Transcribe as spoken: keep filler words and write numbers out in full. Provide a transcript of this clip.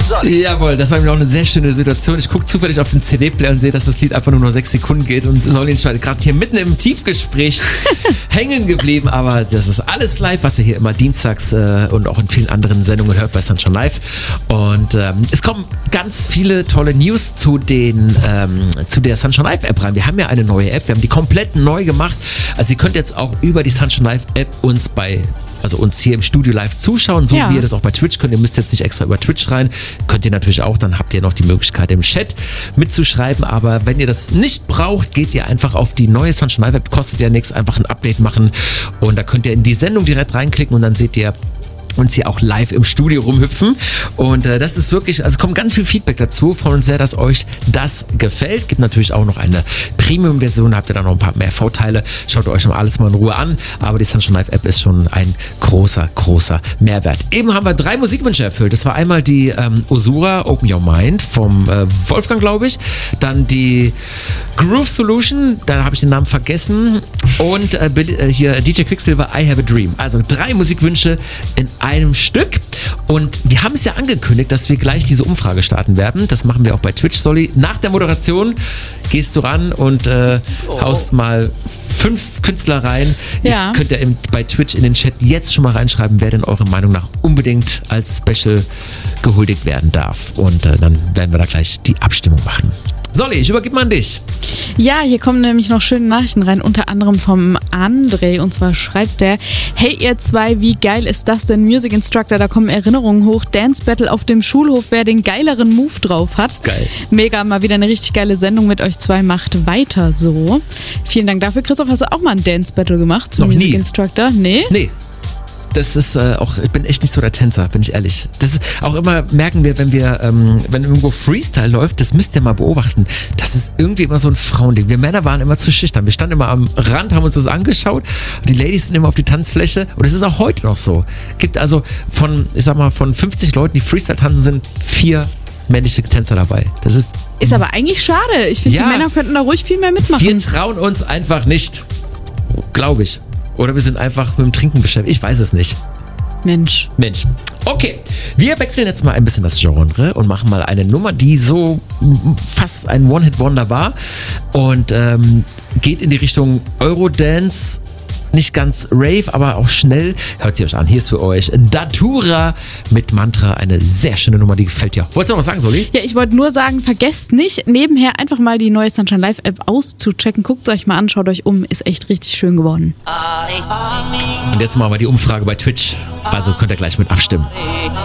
Solly. Jawohl, das war mir auch eine sehr schöne Situation. Ich gucke zufällig auf den C D-Player und sehe, dass das Lied einfach nur noch sechs Sekunden geht und Solly ist gerade hier mitten im Tiefgespräch hängen geblieben, aber das ist alles live, was ihr hier immer dienstags äh, und auch in vielen anderen Sendungen hört bei Sunshine Live. Und ähm, es kommen ganz viele tolle News zu den ähm, zu der Sunshine Live App rein. Wir haben ja eine neue App, wir haben die komplett neu gemacht. Also ihr könnt jetzt auch über die Sunshine Live App uns bei Also uns hier im Studio live zuschauen, so ja. wie ihr das auch bei Twitch könnt. Ihr müsst jetzt nicht extra über Twitch rein. Könnt ihr natürlich auch, dann habt ihr noch die Möglichkeit im Chat mitzuschreiben. Aber wenn ihr das nicht braucht, geht ihr einfach auf die neue Sunshine Live App. Kostet ja nichts, einfach ein Update machen. Und da könnt ihr in die Sendung direkt reinklicken und dann seht ihr uns hier auch live im Studio rumhüpfen. Und äh, das ist wirklich, also kommt ganz viel Feedback dazu. Freuen uns sehr, dass euch das gefällt. Gibt natürlich auch noch eine Premium-Version, habt ihr da noch ein paar mehr Vorteile. Schaut euch noch alles mal in Ruhe an. Aber die Sunshine Live App ist schon ein großer, großer Mehrwert. Eben haben wir drei Musikwünsche erfüllt. Das war einmal die ähm, Osura Open Your Mind vom äh, Wolfgang, glaube ich. Dann die Groove Solution, da habe ich den Namen vergessen. Und äh, äh, hier D J Quicksilver, I Have a Dream. Also drei Musikwünsche in einem Stück. Und wir haben es ja angekündigt, dass wir gleich diese Umfrage starten werden. Das machen wir auch bei Twitch, Solly. Nach der Moderation gehst du ran und äh, oh. haust mal fünf Künstler rein. Ja. Ihr könnt ja im, bei Twitch in den Chat jetzt schon mal reinschreiben, wer denn eurer Meinung nach unbedingt als Special gehuldigt werden darf. Und äh, dann werden wir da gleich die Abstimmung machen. Solly, ich übergebe mal an dich. Ja, hier kommen nämlich noch schöne Nachrichten rein, unter anderem vom André. Und zwar schreibt der: Hey ihr zwei, wie geil ist das denn? Music Instructor, da kommen Erinnerungen hoch. Dance Battle auf dem Schulhof, wer den geileren Move drauf hat. Geil. Mega, mal wieder eine richtig geile Sendung mit euch zwei. Macht weiter so. Vielen Dank dafür. Christoph, hast du auch mal ein Dance Battle gemacht zum Noch Music nie. Instructor? Nee? Nee. Das ist äh, auch, ich bin echt nicht so der Tänzer, bin ich ehrlich. Das ist auch immer, merken wir, wenn wir, ähm, wenn irgendwo Freestyle läuft, das müsst ihr mal beobachten. Das ist irgendwie immer so ein Frauending. Wir Männer waren immer zu schüchtern. Wir standen immer am Rand, haben uns das angeschaut und die Ladies sind immer auf die Tanzfläche und es ist auch heute noch so. Gibt also von, ich sag mal, von fünfzig Leuten, die Freestyle tanzen, sind vier männliche Tänzer dabei. Das ist... Ist aber eigentlich schade. Ich finde, Ja. die Männer könnten da ruhig viel mehr mitmachen. Wir trauen uns einfach nicht. Glaube ich. Oder wir sind einfach mit dem Trinken beschäftigt. Ich weiß es nicht. Mensch. Mensch. Okay, wir wechseln jetzt mal ein bisschen das Genre und machen mal eine Nummer, die so fast ein One-Hit-Wonder war und ähm, geht in die Richtung Eurodance. Nicht ganz Rave, aber auch schnell. Hört sie euch an. Hier ist für euch Datura mit Mantra. Eine sehr schöne Nummer, die gefällt dir. Wolltest du noch was sagen, Solly? Ja, ich wollte nur sagen, vergesst nicht, nebenher einfach mal die neue Sunshine Live App auszuchecken. Guckt euch mal an, schaut euch um. Ist echt richtig schön geworden. Und jetzt machen wir die Umfrage bei Twitch. Also könnt ihr gleich mit abstimmen.